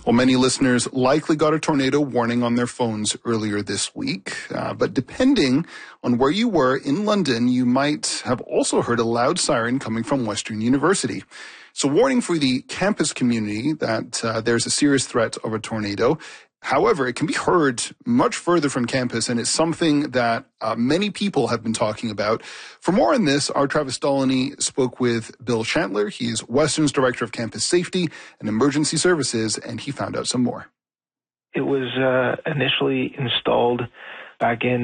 Well, many listeners likely got a tornado warning on their phones earlier this week, but depending on where you were in London, you might have also heard a loud siren coming from Western University. So warning for the campus community that there's a serious threat of a tornado. However, it can be heard much further from campus, and it's something that many people have been talking about. For more on this, our Travis Dolany spoke with Bill Shantler. He is Western's Director of Campus Safety and Emergency Services, and he found out some more. It was initially installed back in